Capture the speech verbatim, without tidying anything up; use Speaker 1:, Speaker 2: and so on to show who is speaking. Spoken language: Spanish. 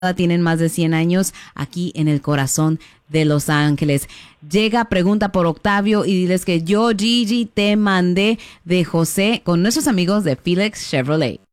Speaker 1: tienen más de cien años aquí en el corazón de Los Ángeles. Llega, pregunta por Octavio y diles que yo, Gigi, te mandé de José con nuestros amigos de Felix Chevrolet.